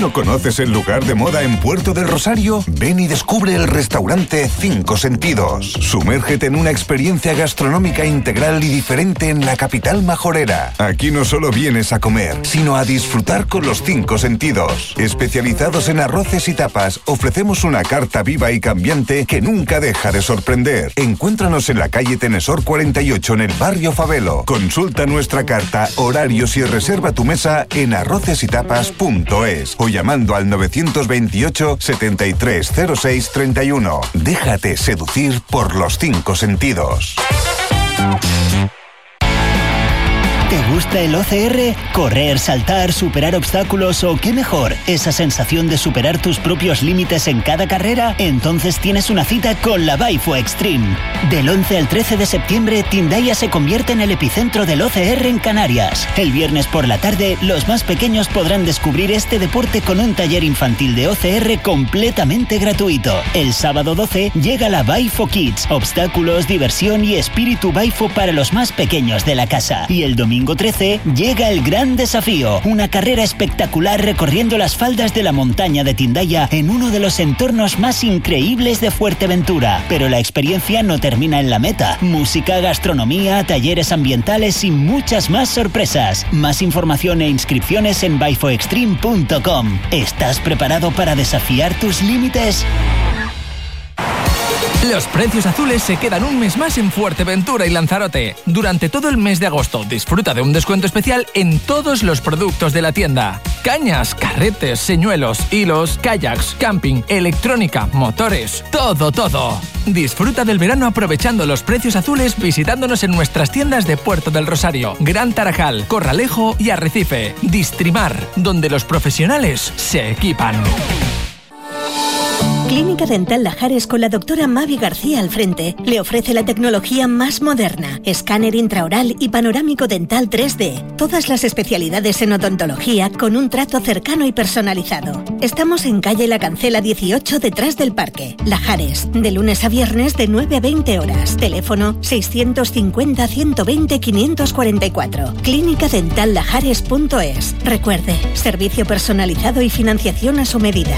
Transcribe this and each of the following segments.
no conoces el lugar de moda en Puerto del Rosario? Ven y descubre el restaurante Cinco Sentidos. Sumérgete en una experiencia gastronómica integral y diferente en la capital majorera. Aquí no solo vienes a comer, sino a disfrutar con los cinco sentidos. Especializados en arroces y tapas, ofrecemos una carta viva y cambiante que nunca deja de sorprender. Encuéntranos en la calle Tenesor 48 en el barrio Fabelo. Consulta nuestra carta, horarios y reserva tu mesa en arrocesytapas.es o llamando al 928 7306 31. Déjate seducir por los cinco sentidos. ¿Te gusta el OCR? ¿Correr, saltar, superar obstáculos o qué mejor? ¿Esa sensación de superar tus propios límites en cada carrera? Entonces tienes una cita con la Baifo Extreme. Del 11 al 13 de septiembre, Tindaya se convierte en el epicentro del OCR en Canarias. El viernes por la tarde, los más pequeños podrán descubrir este deporte con un taller infantil de OCR completamente gratuito. El sábado 12 llega la Baifo Kids, obstáculos, diversión y espíritu Baifo para los más pequeños de la casa. Y el domingo 13 llega el gran desafío, una carrera espectacular recorriendo las faldas de la montaña de Tindaya en uno de los entornos más increíbles de Fuerteventura. Pero la experiencia no termina en la meta. Música, gastronomía, talleres ambientales y muchas más sorpresas. Más información e inscripciones en baifoextreme.com. ¿Estás preparado para desafiar tus límites? Los precios azules se quedan un mes más en Fuerteventura y Lanzarote. Durante todo el mes de agosto disfruta de un descuento especial en todos los productos de la tienda. Cañas, carretes, señuelos, hilos, kayaks, camping, electrónica, motores, todo. Disfruta del verano aprovechando los precios azules visitándonos en nuestras tiendas de Puerto del Rosario, Gran Tarajal, Corralejo y Arrecife. Distrimar, donde los profesionales se equipan. Clínica Dental Lajares con la doctora Mavi García al frente le ofrece la tecnología más moderna, escáner intraoral y panorámico dental 3D. Todas las especialidades en odontología con un trato cercano y personalizado. Estamos en calle La Cancela 18 detrás del parque. Lajares, de lunes a viernes de 9 a 20 horas. Teléfono 650 120 544. clínicadentallajares.es. Recuerde, servicio personalizado y financiación a su medida.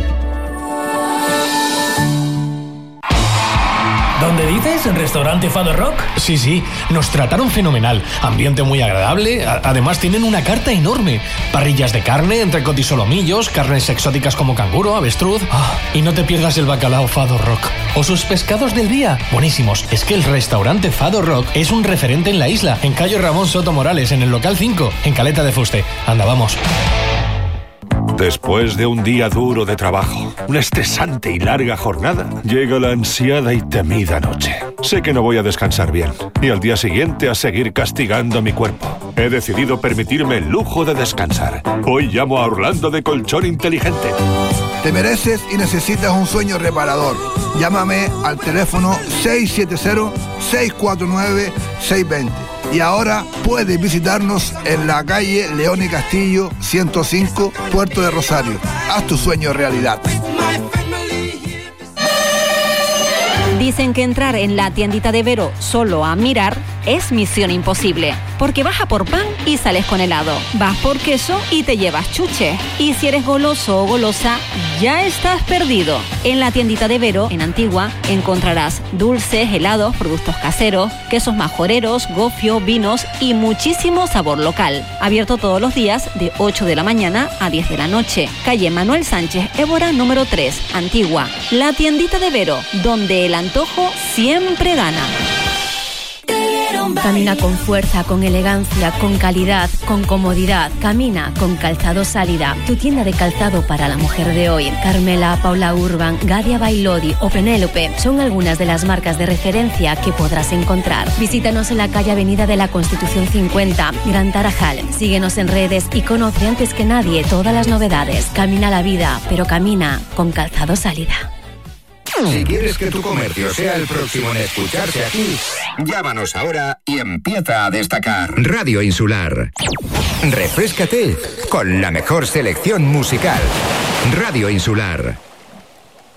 ¿Dónde dices? ¿En restaurante Fado Rock? Sí, nos trataron fenomenal. Ambiente muy agradable. Además tienen una carta enorme. Parrillas de carne, entrecot y solomillos, carnes exóticas como canguro, avestruz. Y no te pierdas el bacalao Fado Rock. O sus pescados del día. Buenísimos. Es que el restaurante Fado Rock es un referente en la isla. En calle Ramón Soto Morales, en el local 5, en Caleta de Fuste. Anda, vamos. Después de un día duro de trabajo, una estresante y larga jornada, llega la ansiada y temida noche. Sé que no voy a descansar bien y al día siguiente a seguir castigando mi cuerpo. He decidido permitirme el lujo de descansar. Hoy llamo a Orlando de Colchón Inteligente. Te mereces y necesitas un sueño reparador. Llámame al teléfono 670-649-620. Y ahora puedes visitarnos en la calle León y Castillo 105, Puerto de Rosario. Haz tu sueño realidad. Dicen que entrar en la tiendita de Vero solo a mirar es misión imposible, porque vas a por pan y sales con helado, vas por queso y te llevas chuche, y si eres goloso o golosa, ya estás perdido. En la tiendita de Vero, en Antigua, encontrarás dulces, helados, productos caseros, quesos majoreros, gofio, vinos y muchísimo sabor local. Abierto todos los días de 8 de la mañana a 10 de la noche. Calle Manuel Sánchez Évora número 3, Antigua. La tiendita de Vero, donde el antojo siempre gana. Camina con fuerza, con elegancia, con calidad, con comodidad. Camina con Calzado Sálida, tu tienda de calzado para la mujer de hoy. Carmela, Paula Urban, Gadia Bailodi o Penélope son algunas de las marcas de referencia que podrás encontrar. Visítanos en la calle Avenida de la Constitución 50, Gran Tarajal. Síguenos en redes y conoce antes que nadie todas las novedades. Camina la vida, pero camina con Calzado Sálida. Si quieres que tu comercio sea el próximo en escucharse aquí, llámanos ahora y empieza a destacar. Radio Insular. Refréscate con la mejor selección musical. Radio Insular.